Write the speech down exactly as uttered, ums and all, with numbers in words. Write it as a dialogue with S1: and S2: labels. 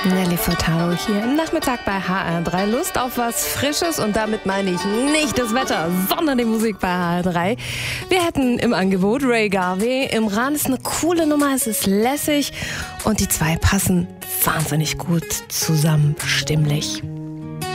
S1: Nelly Furtado hier im Nachmittag bei H R drei. Lust auf was Frisches, und damit meine ich nicht das Wetter, sondern die Musik bei H R drei. Wir hätten im Angebot Ray Garvey. Imran ist eine coole Nummer, es ist lässig und die zwei passen wahnsinnig gut zusammen, stimmlich.